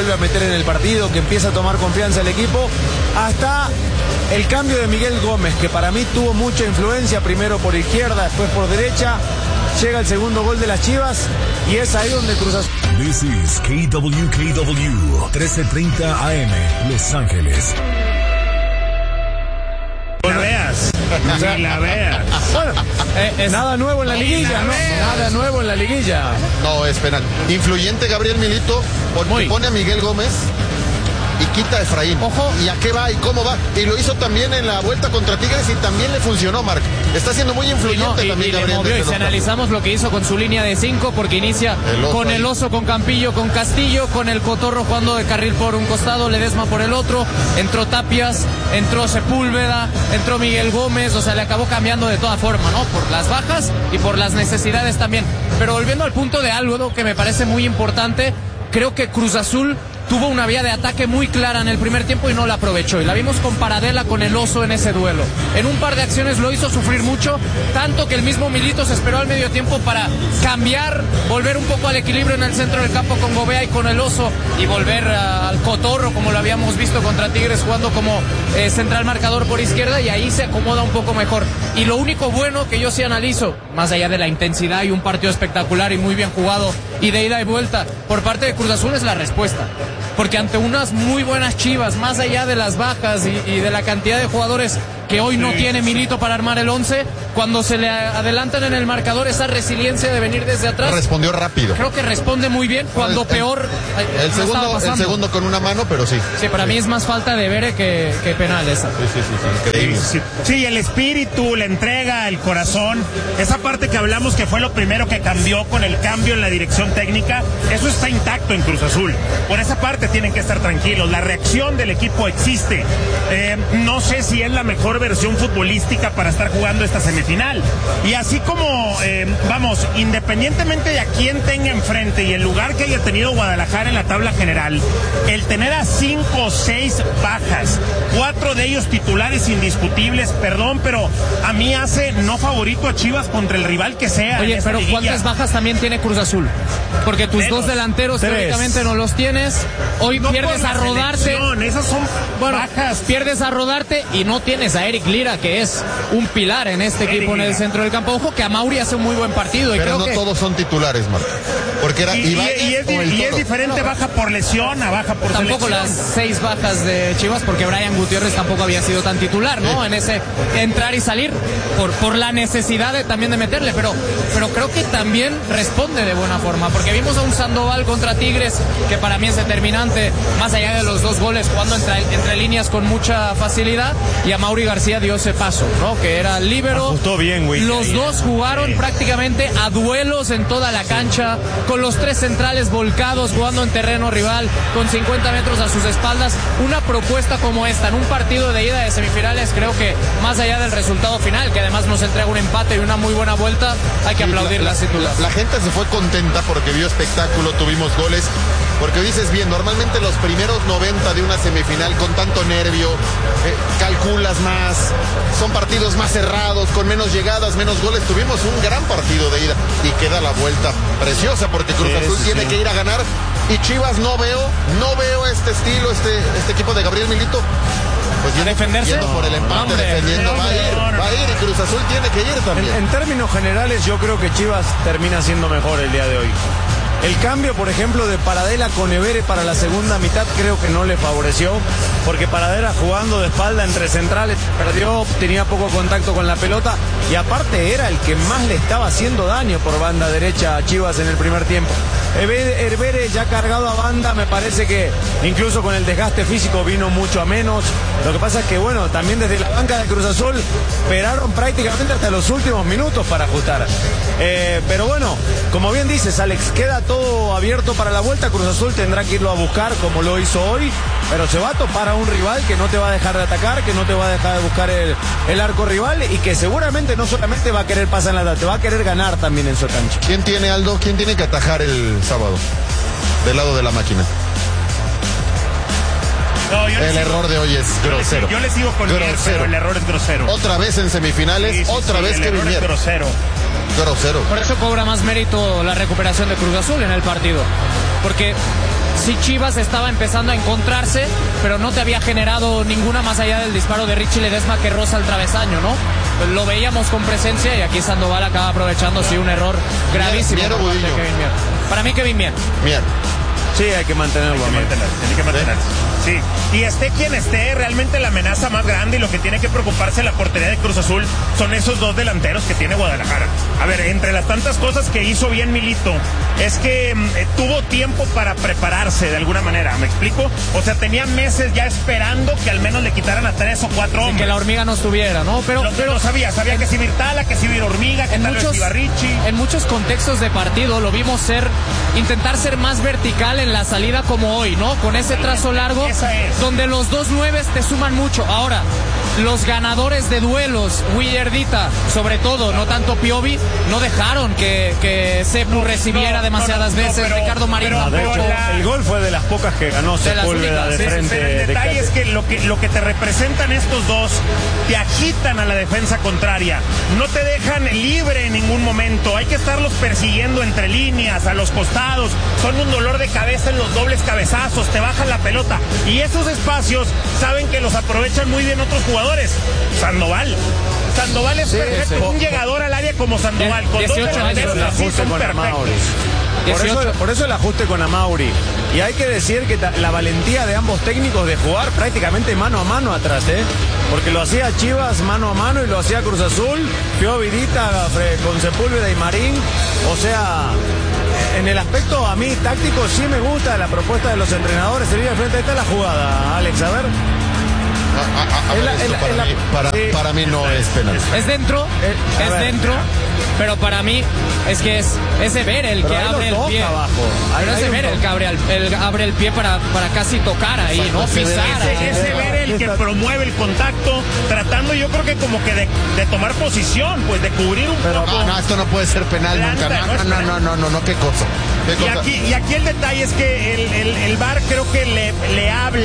vuelve a meter en el partido, que empieza a tomar confianza el equipo, hasta el cambio de Miguel Gómez, que para mí tuvo mucha influencia, primero por izquierda, después por derecha. Llega el segundo gol de las Chivas y es ahí donde Cruz Azul. This is KWKW 1330 AM, Los Ángeles. La veas, ni la veas. Bueno, nada nuevo en la liguilla, ¿no? Nada nuevo en la liguilla. No, es penal. Influyente Gabriel Milito, porque pone a Miguel Gómez y quita a Efraín. Ojo. ¿Y a qué va y cómo va? Y lo hizo también en la vuelta contra Tigres y también le funcionó, Marc. Está siendo muy influyente también Gabriel. Y si analizamos lo que hizo con su línea de 5, porque inicia con el Oso, con Campillo, con Castillo, con el Cotorro jugando de carril por un costado, Ledesma por el otro, entró Tapias, entró Sepúlveda, entró Miguel Gómez, o sea, le acabó cambiando de toda forma, ¿no? Por las bajas y por las necesidades también. Pero volviendo al punto de algo que me parece muy importante, creo que Cruz Azul tuvo una vía de ataque muy clara en el primer tiempo y no la aprovechó. Y la vimos con Paradela, con el Oso en ese duelo. En un par de acciones lo hizo sufrir mucho, tanto que el mismo Milito se esperó al medio tiempo para cambiar, volver un poco al equilibrio en el centro del campo con Gobea y con el Oso, y volver al Cotorro, como lo habíamos visto contra Tigres, jugando como central marcador por izquierda, y ahí se acomoda un poco mejor. Y lo único bueno que yo sí analizo, más allá de la intensidad y un partido espectacular y muy bien jugado y de ida y vuelta por parte de Cruz Azul, es la respuesta. Porque ante unas muy buenas Chivas, más allá de las bajas y de la cantidad de jugadores que hoy no tiene Milito para armar el 11, cuando se le adelantan en el marcador, esa resiliencia de venir desde atrás. Respondió rápido. Creo que responde muy bien, cuando peor el segundo con una mano, pero sí. Sí, para mí es más falta de Bere que penal esa. Sí, increíble. Sí, el espíritu, la entrega, el corazón, esa parte que hablamos que fue lo primero que cambió con el cambio en la dirección técnica, eso está intacto en Cruz Azul. Por esa parte tienen que estar tranquilos, la reacción del equipo existe. No sé si es la mejor versión futbolística para estar jugando esta semifinal. Y así como, independientemente de a quién tenga enfrente y el lugar que haya tenido Guadalajara en la tabla general, el tener a 5 o 6 bajas, 4 de ellos titulares indiscutibles, perdón, pero a mí hace no favorito a Chivas contra el rival que sea. Oye, pero liguilla. ¿Cuántas bajas también tiene Cruz Azul? Porque tus dos delanteros teóricamente no los tienes. Hoy no pierdes a Rodarte. Esas son bajas. Pierdes a Rodarte y no tienes a Eric Lira, que es un pilar en este equipo en el centro del campo. Ojo que Amauri hace un muy buen partido. Pero no todos son titulares, Marco. Porque era y es diferente baja por lesión a baja por tampoco selección. Las 6 bajas de Chivas, porque Brian Gutiérrez tampoco había sido tan titular, ¿no? En ese entrar y salir por la necesidad también de meterle, pero creo que también responde de buena forma, porque vimos a un Sandoval contra Tigres que para mí es determinante, más allá de los 2 goles, jugando entre líneas con mucha facilidad, y a Mauri García dio ese paso, ¿no? Que era líbero. Ajustó bien, güey. Los dos jugaron prácticamente a duelos en toda la cancha, con los 3 centrales volcados, jugando en terreno rival, con 50 metros a sus espaldas. Una propuesta como esta en un partido de ida de semifinales, creo que más allá del resultado final, que además nos entrega un empate y una muy buena vuelta, hay que aplaudirla sin duda. La gente se fue contenta porque vio espectáculo, tuvimos goles, porque dices bien, normalmente los primeros 90 de una semifinal con tanto nervio, calculas más, son partidos más cerrados, con menos llegadas, menos goles. Tuvimos un gran partido de ida y queda la vuelta preciosa, porque Cruz Azul tiene que ir a ganar, y Chivas no veo este estilo, este equipo de Gabriel Milito, pues ¿a defenderse? Por el empate, defendiendo, va a ir, y Cruz Azul tiene que ir también. En términos generales, yo creo que Chivas termina siendo mejor el día de hoy. El cambio, por ejemplo, de Paradela con Evere para la segunda mitad creo que no le favoreció, porque Paradela jugando de espalda entre centrales perdió, tenía poco contacto con la pelota, y aparte era el que más le estaba haciendo daño por banda derecha a Chivas en el primer tiempo. Evere ya cargado a banda, me parece que incluso con el desgaste físico vino mucho a menos. Lo que pasa es que, bueno, también desde la banca de Cruz Azul esperaron prácticamente hasta los últimos minutos para ajustar. Pero bueno, como bien dices, Alex, queda todo abierto para la vuelta. Cruz Azul tendrá que irlo a buscar como lo hizo hoy, pero se va a topar a un rival que no te va a dejar de atacar, que no te va a dejar de buscar el arco rival, y que seguramente no solamente va a querer pasar en la, te va a querer ganar también en su cancha. ¿Quién tiene, Aldo? ¿Quién tiene que atajar el sábado del lado de la máquina? No, el error de hoy es grosero. Yo le sigo con grosero. El error es grosero. Otra vez en semifinales, otra vez que vinieron. Es grosero. Por eso cobra más mérito la recuperación de Cruz Azul en el partido, porque sí Chivas estaba empezando a encontrarse, pero no te había generado ninguna más allá del disparo de Richie Ledesma que roza el travesaño, ¿no? Lo veíamos con presencia y aquí Sandoval acaba aprovechando sí un error gravísimo. Mier o Gudiño. Para mí Kevin Mier. Sí, hay que mantenerlo. Tiene que mantenerse. Sí, y esté quien esté, realmente la amenaza más grande y lo que tiene que preocuparse la portería de Cruz Azul son esos dos delanteros que tiene Guadalajara. A ver, entre las tantas cosas que hizo bien Milito, es que tuvo tiempo para prepararse de alguna manera, ¿me explico? O sea, tenía meses ya esperando que al menos le quitaran a 3 o 4 hombres. Y que la hormiga no estuviera, ¿no? Pero sabía que si Virtala, que si Hormiga, que tal vez iba Richie. En muchos contextos de partido lo vimos intentar ser más vertical en la salida como hoy, ¿no? Con ese trazo largo, donde los 2 9 te suman mucho. Ahora, los ganadores de duelos, Willardita, sobre todo, no tanto Piovi, no dejaron que Sepu recibiera demasiadas veces. Ricardo Marín. De hecho, el gol fue de las pocas que ganó Sepúlveda de frente. Pero el detalle es que lo que te representan estos dos, te agitan a la defensa contraria, no te dejan libre en ningún momento. Hay que estarlos persiguiendo entre líneas, a los costados. Son un dolor de cabeza en los dobles cabezazos, te bajan la pelota. Y esos espacios saben que los aprovechan muy bien otros jugadores. Sandoval es perfecto, un llegador al área como Sandoval, con 18 dos delanteros así son perfectos. Por eso el ajuste con Amauri. Y hay que decir que la valentía de ambos técnicos de jugar prácticamente mano a mano atrás, porque lo hacía Chivas mano a mano y lo hacía Cruz Azul, Vidita con Sepúlveda y Marín. O sea, en el aspecto a mí táctico sí me gusta la propuesta de los entrenadores. Se viene de frente, ahí está la jugada, Alex, a ver. Para mí no es penal. Es dentro, pero para mí es que es Ever el que abre el pie. Pero es Ever el que abre el pie para casi tocar ahí, ¿no? Pisar. Es Ever el que promueve el contacto, tratando yo creo que como que de tomar posición, pues de cubrir un poco. No, esto no puede ser penal nunca. No, qué cosa. Y aquí el detalle es que el VAR creo que le habla